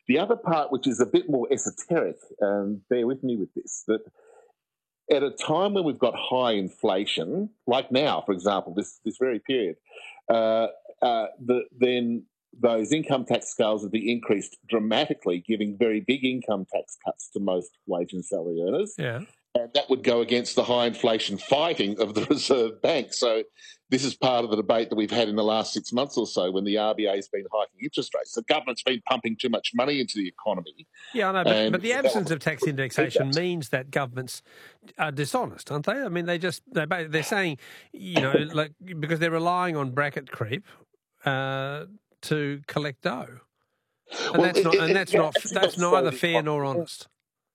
The other part, which is a bit more esoteric, bear with me with this, that at a time when we've got high inflation, like now, for example, this very period, then those income tax scales would be increased dramatically, giving very big income tax cuts to most wage and salary earners. Yeah. And that would go against the high inflation fighting of the Reserve Bank. So this is part of the debate that we've had in the last 6 months or so when the RBA has been hiking interest rates. The government's been pumping too much money into the economy. Yeah, I know, but the absence of tax indexation means that governments are dishonest, aren't they? I mean, they're saying, like, because they're relying on bracket creep to collect dough, and that's neither fair nor honest.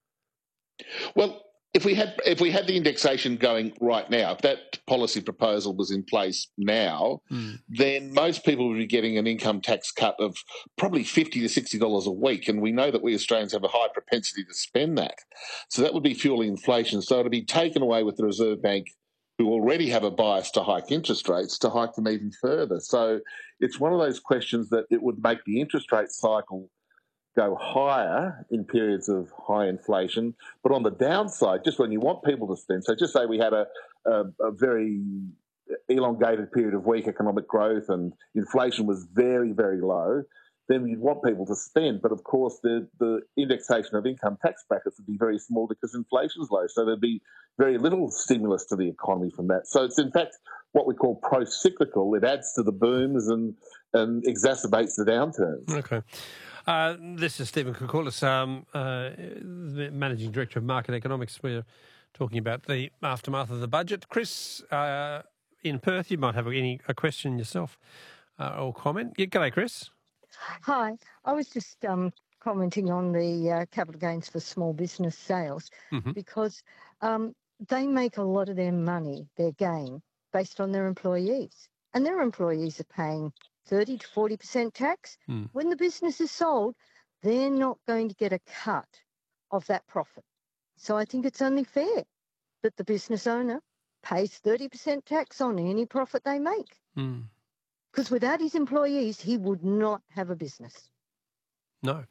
Well, if we had the indexation going right now, if that policy proposal was in place now, then most people would be getting an income tax cut of probably $50 to $60 a week, and we know that we Australians have a high propensity to spend that. So that would be fueling inflation. So it'd be taken away with the Reserve Bank, who already have a bias to hike interest rates, to hike them even further. So it's one of those questions that it would make the interest rate cycle go higher in periods of high inflation, but on the downside, just when you want people to spend, so just say we had a very elongated period of weak economic growth and inflation was very, very low, then you'd want people to spend. But of course, the indexation of income tax brackets would be very small because inflation's low. So there'd be very little stimulus to the economy from that. So it's in fact what we call pro-cyclical. It adds to the booms and exacerbates the downturns. Okay. This is Stephen Koukoulas, the Managing Director of Market Economics. We're talking about the aftermath of the budget. Chris, in Perth, you might have a question yourself or comment. G'day, Chris. Hi. I was just commenting on the capital gains for small business sales because they make a lot of their money, their gain, based on their employees. And their employees are paying 30 to 40% tax. When the business is sold, they're not going to get a cut of that profit. So I think it's only fair that the business owner pays 30% tax on any profit they make. Because without his employees, he would not have a business. No.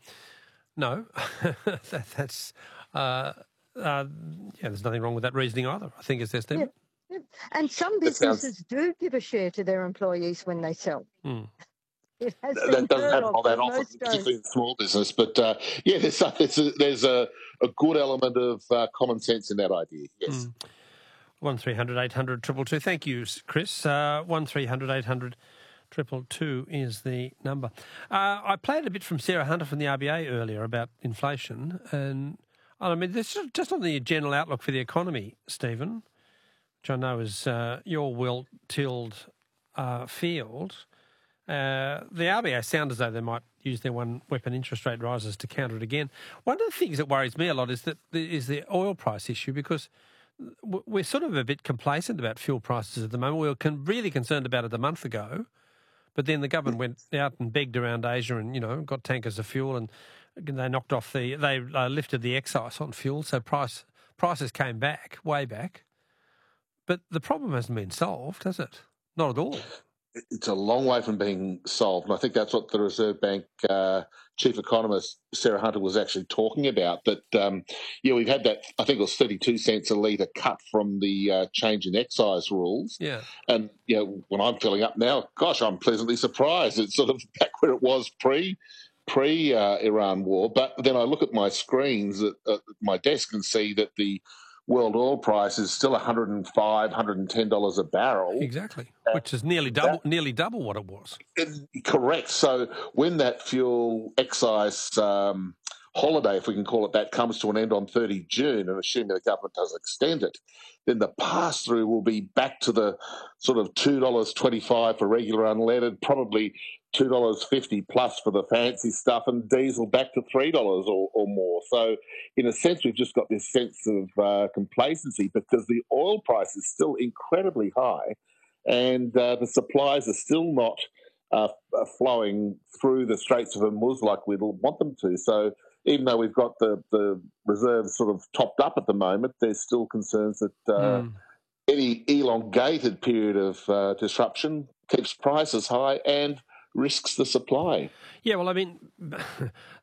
That's there's nothing wrong with that reasoning either, I think, is there, Stephen? Yeah. And some businesses do give a share to their employees when they sell. It has that doesn't happen all that often, particularly in small business. But there's a good element of common sense in that idea. Yes. 1300 800 222. Thank you, Chris. 1300 800 222 is the number. I played a bit from Sarah Hunter from the RBA earlier about inflation, and I mean, this is just on the general outlook for the economy, Stephen, which I know is your well-tilled field. The RBA sound as though they might use their one-weapon interest rate rises to counter it again. One of the things that worries me a lot is the oil price issue, because we're sort of a bit complacent about fuel prices at the moment. We were really concerned about it a month ago, but then the government went out and begged around Asia and, got tankers of fuel, and they knocked off they lifted the excise on fuel, so prices came back, way back. But the problem hasn't been solved, has it? Not at all. It's a long way from being solved, and I think that's what the Reserve Bank chief economist Sarah Hunter was actually talking about. That we've had that, I think it was 32 cents a litre cut from the change in excise rules. Yeah, and when I'm filling up now, gosh, I'm pleasantly surprised. It's sort of back where it was pre Iran war. But then I look at my screens at my desk and see that the world oil price is still $105, $110 a barrel. Exactly, which is nearly double what it was. Correct. So when that fuel excise holiday, if we can call it that, comes to an end on 30 June, and assuming the government does extend it, then the pass-through will be back to the sort of $2.25 for regular unleaded, probably $2.50 plus for the fancy stuff, and diesel back to $3 or more. So in a sense, we've just got this sense of complacency because the oil price is still incredibly high, and the supplies are still not flowing through the Straits of Hormuz like we'd want them to. So even though we've got the reserves sort of topped up at the moment, there's still concerns that any elongated period of disruption keeps prices high and risks the supply. Yeah, well, I mean,